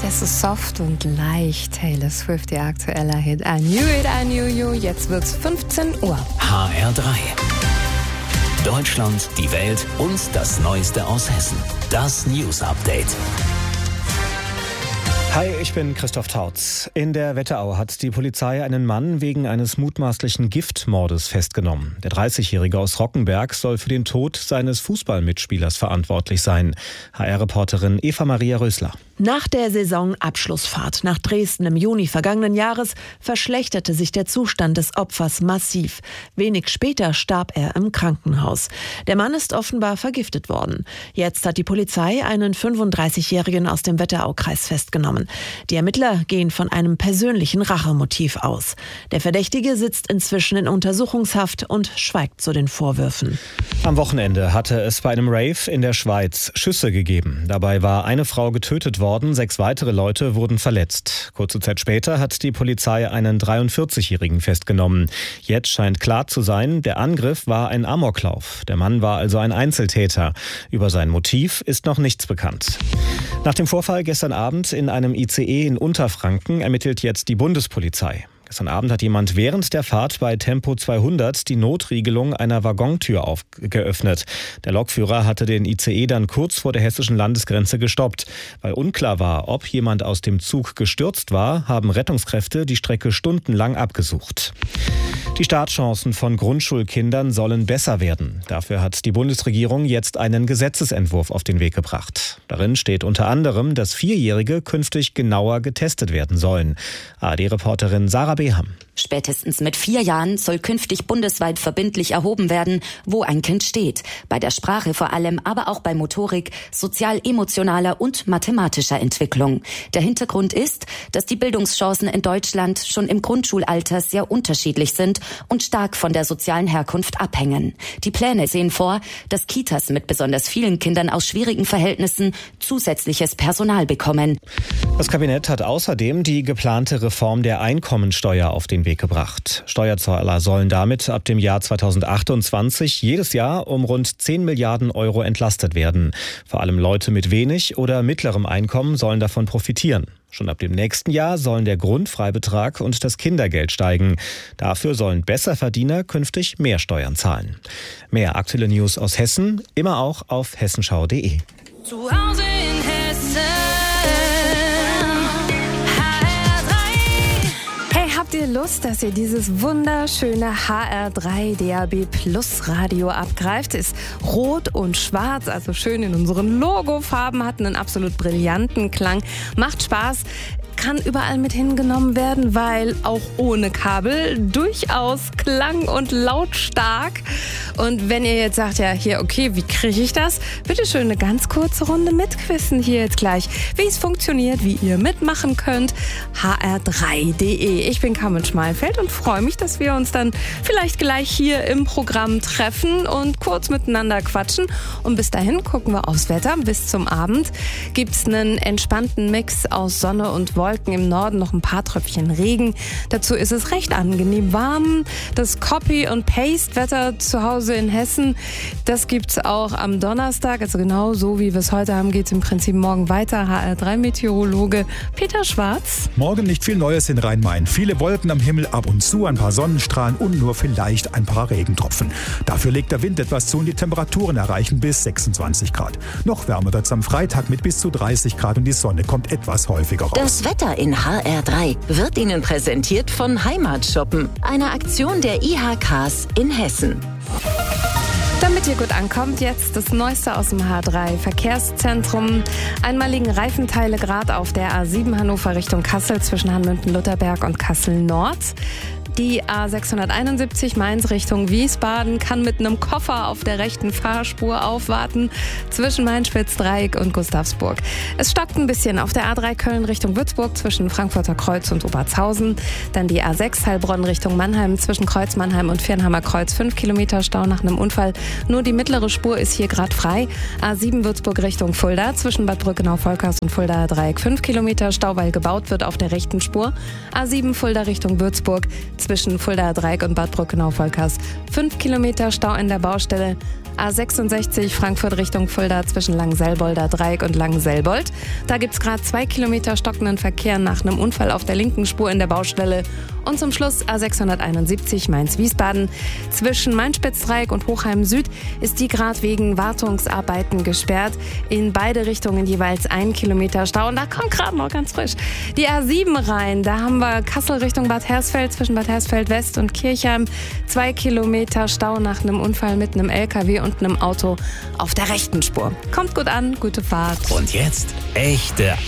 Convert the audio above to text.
Es ist soft und leicht. Taylor Swift, ihr aktueller Hit. I knew it, I knew you. Jetzt wird's 15 Uhr. HR3. Deutschland, die Welt und das Neueste aus Hessen. Das News Update. Hi, ich bin Christoph Tautz. In der Wetterau hat die Polizei einen Mann wegen eines mutmaßlichen Giftmordes festgenommen. Der 30-Jährige aus Rockenberg soll für den Tod seines Fußballmitspielers verantwortlich sein. HR-Reporterin Eva-Maria Rösler. Nach der Saisonabschlussfahrt nach Dresden im Juni vergangenen Jahres verschlechterte sich der Zustand des Opfers massiv. Wenig später starb er im Krankenhaus. Der Mann ist offenbar vergiftet worden. Jetzt hat die Polizei einen 35-Jährigen aus dem Wetteraukreis festgenommen. Die Ermittler gehen von einem persönlichen Rachemotiv aus. Der Verdächtige sitzt inzwischen in Untersuchungshaft und schweigt zu den Vorwürfen. Am Wochenende hatte es bei einem Rave in der Schweiz Schüsse gegeben. Dabei war eine Frau getötet worden, 6 weitere Leute wurden verletzt. Kurze Zeit später hat die Polizei einen 43-Jährigen festgenommen. Jetzt scheint klar zu sein, der Angriff war ein Amoklauf. Der Mann war also ein Einzeltäter. Über sein Motiv ist noch nichts bekannt. Nach dem Vorfall gestern Abend in einem ICE in Unterfranken ermittelt jetzt die Bundespolizei. Gestern Abend hat jemand während der Fahrt bei Tempo 200 die Notriegelung einer Waggontür geöffnet. Der Lokführer hatte den ICE dann kurz vor der hessischen Landesgrenze gestoppt. Weil unklar war, ob jemand aus dem Zug gestürzt war, haben Rettungskräfte die Strecke stundenlang abgesucht. Die Startchancen von Grundschulkindern sollen besser werden. Dafür hat die Bundesregierung jetzt einen Gesetzesentwurf auf den Weg gebracht. Darin steht unter anderem, dass 4-Jährige künftig genauer getestet werden sollen. ARD-Reporterin Sarah Beham. Spätestens mit 4 Jahren soll künftig bundesweit verbindlich erhoben werden, wo ein Kind steht. Bei der Sprache vor allem, aber auch bei Motorik, sozial-emotionaler und mathematischer Entwicklung. Der Hintergrund ist, dass die Bildungschancen in Deutschland schon im Grundschulalter sehr unterschiedlich sind und stark von der sozialen Herkunft abhängen. Die Pläne sehen vor, dass Kitas mit besonders vielen Kindern aus schwierigen Verhältnissen zusätzliches Personal bekommen. Das Kabinett hat außerdem die geplante Reform der Einkommensteuer auf den Weg gebracht. Steuerzahler sollen damit ab dem Jahr 2028 jedes Jahr um rund 10 Milliarden Euro entlastet werden. Vor allem Leute mit wenig oder mittlerem Einkommen sollen davon profitieren. Schon ab dem nächsten Jahr sollen der Grundfreibetrag und das Kindergeld steigen. Dafür sollen Besserverdiener künftig mehr Steuern zahlen. Mehr aktuelle News aus Hessen, immer auch auf hessenschau.de. Zu Hause in Hessen. Habt ihr Lust, dass ihr dieses wunderschöne HR3 DAB Plus Radio abgreift? Ist rot und schwarz, also schön in unseren Logofarben, hat einen absolut brillanten Klang, macht Spaß, kann überall mit hingenommen werden, weil auch ohne Kabel durchaus klang- und lautstark. Und wenn ihr jetzt sagt, ja hier, okay, wie kriege ich das? Bitte schön eine ganz kurze Runde mitquissen hier jetzt gleich, wie es funktioniert, wie ihr mitmachen könnt. hr3.de. Ich bin Carmen Schmalfeld und freue mich, dass wir uns dann vielleicht gleich hier im Programm treffen und kurz miteinander quatschen. Und bis dahin gucken wir aufs Wetter. Bis zum Abend gibt es einen entspannten Mix aus Sonne und Wolken. Im Norden noch ein paar Tröpfchen Regen. Dazu ist es recht angenehm warm. Das Copy- und Paste-Wetter zu Hause in Hessen, das gibt's auch am Donnerstag. Also genau so, wie wir es heute haben, geht es im Prinzip morgen weiter. HR3-Meteorologe Peter Schwarz. Morgen nicht viel Neues in Rhein-Main. Viele Wolken am Himmel, ab und zu ein paar Sonnenstrahlen und nur vielleicht ein paar Regentropfen. Dafür legt der Wind etwas zu und die Temperaturen erreichen bis 26 Grad. Noch wärmer wird's am Freitag mit bis zu 30 Grad und die Sonne kommt etwas häufiger raus. Das Wetter in HR3 wird Ihnen präsentiert von Heimatshoppen, einer Aktion der IHKs in Hessen. Damit ihr gut ankommt, jetzt das Neueste aus dem H3 Verkehrszentrum. Einmal liegen Reifenteile gerade auf der A7 Hannover Richtung Kassel zwischen Hanmünden-Lutherberg und Kassel-Nord. Die A671 Mainz Richtung Wiesbaden kann mit einem Koffer auf der rechten Fahrspur aufwarten zwischen Main-Spitz-Dreieck und Gustavsburg. Es stockt ein bisschen auf der A3 Köln Richtung Würzburg zwischen Frankfurter Kreuz und Obertshausen. Dann die A6 Heilbronn Richtung Mannheim zwischen Kreuz Mannheim und Viernheimer Kreuz. 5 Kilometer Stau nach einem Unfall. Nur die mittlere Spur ist hier gerade frei. A7 Würzburg Richtung Fulda zwischen Bad Brückenau-Volkers und Fuldaer Dreieck. 5 Kilometer Stau, weil gebaut wird auf der rechten Spur. A7 Fulda Richtung Würzburg. zwischen Fuldaer Dreieck und Bad Brückenau-Volkers. 5 Kilometer Stau in der Baustelle. A66 Frankfurt Richtung Fulda zwischen Langenselbolder Dreieck und Langenselbold. Da gibt es gerade 2 Kilometer stockenden Verkehr nach einem Unfall auf der linken Spur in der Baustelle. Und zum Schluss A671 Mainz-Wiesbaden. Zwischen Mainspitz-Dreieck und Hochheim Süd ist die gerade wegen Wartungsarbeiten gesperrt. In beide Richtungen jeweils 1 Kilometer Stau. Und da kommt gerade noch ganz frisch die A7 rein. Da haben wir Kassel Richtung Bad Hersfeld zwischen Bad Hersfeld West und Kirchheim. 2 Kilometer Stau nach einem Unfall mit einem LKW und einem Auto auf der rechten Spur. Kommt gut an, gute Fahrt. Und jetzt echte